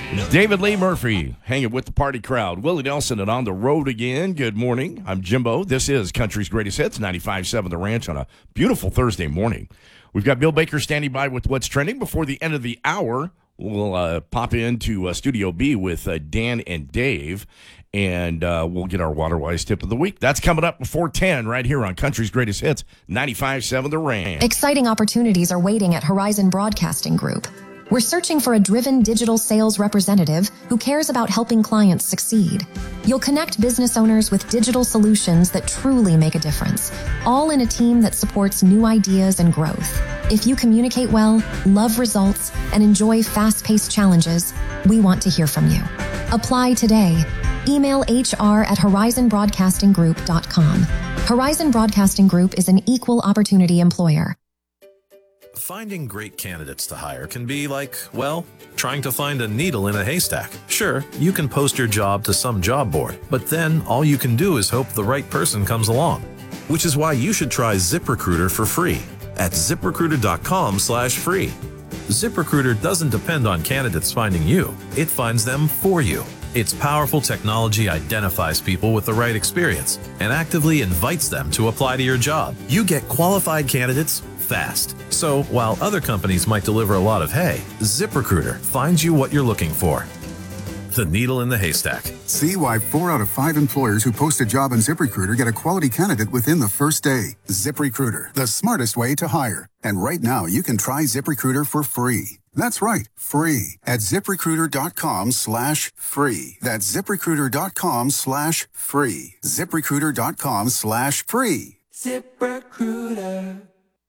David Lee Murphy hanging with the party crowd. Willie Nelson and On the Road again. Good morning. I'm Jimbo. This is Country's Greatest Hits, 95.7 The Ranch on a beautiful Thursday morning. We've got Bill Baker standing by with what's trending. Before the end of the hour, we'll pop into Studio B with Dan and Dave, and we'll get our Waterwise tip of the week. That's coming up before 10 right here on Country's Greatest Hits, 95.7 The Ranch. Exciting opportunities are waiting at Horizon Broadcasting Group. We're searching for a driven digital sales representative who cares about helping clients succeed. You'll connect business owners with digital solutions that truly make a difference, all in a team that supports new ideas and growth. If you communicate well, love results, and enjoy fast-paced challenges, we want to hear from you. Apply today. Email hr@horizonbroadcastinggroup.com. Horizon Broadcasting Group is an equal opportunity employer. Finding great candidates to hire can be like, well, trying to find a needle in a haystack. Sure, you can post your job to some job board, but then all you can do is hope the right person comes along. Which is why you should try ZipRecruiter for free at ZipRecruiter.com/free. ZipRecruiter doesn't depend on candidates finding you. It finds them for you. Its powerful technology identifies people with the right experience and actively invites them to apply to your job. You get qualified candidates fast. So while other companies might deliver a lot of hay, ZipRecruiter finds you what you're looking for. The needle in the haystack. See why 4 out of 5 employers who post a job on ZipRecruiter get a quality candidate within the first day. ZipRecruiter, the smartest way to hire. And right now, you can try ZipRecruiter for free. That's right, free at ZipRecruiter.com/free. That's ZipRecruiter.com/free. ZipRecruiter.com/free. ZipRecruiter.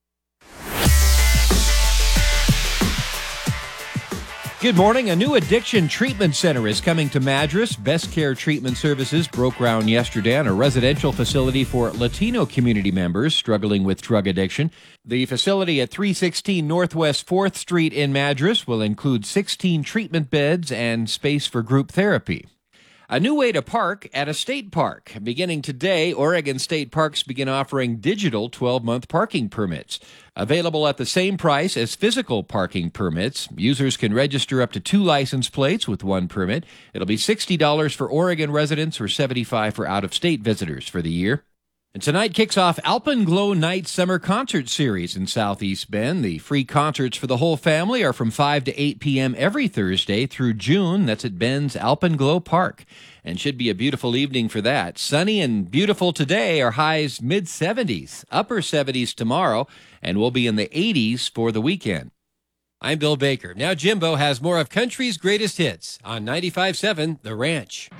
Good morning. A new addiction treatment center is coming to Madras. Best Care Treatment Services broke ground yesterday on a residential facility for Latino community members struggling with drug addiction. The facility at 316 Northwest 4th Street in Madras will include 16 treatment beds and space for group therapy. A new way to park at a state park. Beginning today, Oregon state parks begin offering digital 12-month parking permits. Available at the same price as physical parking permits, users can register up to 2 license plates with 1 permit. It'll be $60 for Oregon residents or $75 for out-of-state visitors for the year. And tonight kicks off Alpenglow Night Summer Concert Series in Southeast Bend. The free concerts for the whole family are from 5 to 8 p.m. every Thursday through June. That's at Bend's Alpenglow Park. And should be a beautiful evening for that. Sunny and beautiful today, our highs mid-70s, upper 70s tomorrow, and we'll be in the 80s for the weekend. I'm Bill Baker. Now Jimbo has more of Country's Greatest Hits on 95.7 The Ranch.